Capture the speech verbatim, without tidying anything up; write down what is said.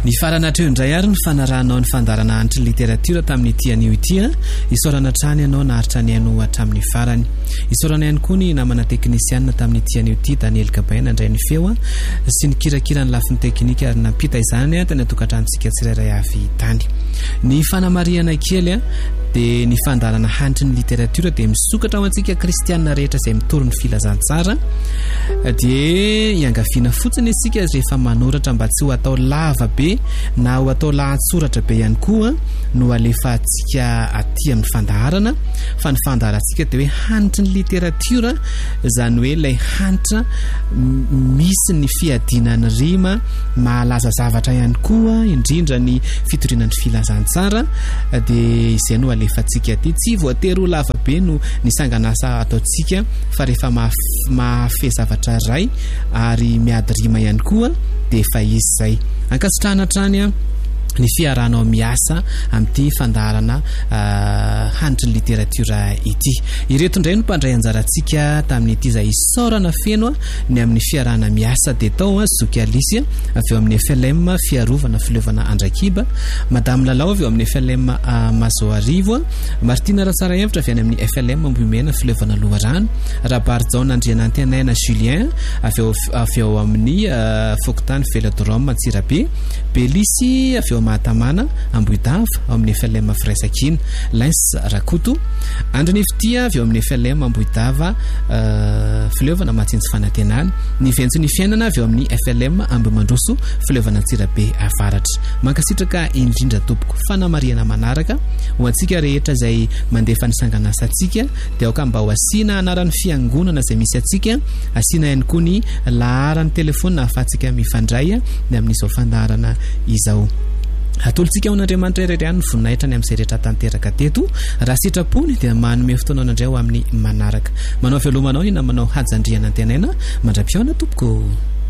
Ny farana teo indray ary ny fanaranao ny fandarana antry ny literatiora tamin'ny ity anio ity a isorana trany ianao naharitra ny aino hatramin'ny farany isorana ihany koa ny namana teknisianina tamin'ny ity anio ity Daniel Gabaina indray ny feo a sy ny kirakira ny lafiny teknika ary nampita izany a tany atokatrantsika tsirairay avy tany ny fanamariana kely a dia ny fandarana hantry ny literatiora dia misokatra ho antsika kristianina rehetra izay mitoro ny filazantsara dia iangaviana fotsiny isika rehefa manoratra mba tsy ho atao lava be na ho atao lahatsoratra be ihany koa no alefa antsika aty amin'ny fandaharana fa ny fandaharantsika dia hoe hantry ny literatiora izany hoe ilay hantra misy ny fiadinany rima mahalaza zavatra ihany koa indrindra ny fitorinan'ny filazantsara dia izay no alefa antsika aty tsy voatery ho lava be no ny sanganasa ataontsika fa rehefa mahafe zavatra ray ary miady rima ihany koa dia efa izy izay ankasitrahana trany a ny fiaranao miasa amin'ity fandaharana hantry ny literatiora ity ireto indray no mpandray anjarantsika tamin'ity izay isorana feno ny amin'ny fiarana miasa dia tao a Zoky Alisy avy eo amin'ny F L M fiarovana fileovana Andrakiba Madame Lalao avy eo amin'ny F L M Mazoarivo Martina Ratsara hevitra avy any amin'ny F L M Ambomena fileovana Loharano Rabarjao Andrianantenaina Julien avy eo avy eo amin'ny Fokotany Velodrome Antsirabe Belisy avy eo Mahatamana Amboidava ao amin'ny F L M Fraisakina Lens Rakoto Andriniftia avy eo amin'ny F L M Amboidava fileovana Matsintsy Fanantenana ny ventsy ny fiainana avy eo amin'ny F L M Ambomandroso fileovana Antsirabe Avaratra mankasitraka indrindra tompoko fanamariana manaraka ho antsika rehetra izay mandefa ny sanganasa antsika dia aoka mba ho asiana anaran'ny fiangonana izay misy antsika asiana ihany koa ny laharan'ny telefona ahafahantsika mifandray ny amin'izao fandaharana izao atolontsika ao n'Andriamanitra irery ihany ny voninahitra ny amin'izay rehetra tanteraka teto raha sitrapony dia manome fotoana indray ho amin'ny manaraka manao fialomanao ina manao hajandriana antenaina mandra-piona tompoko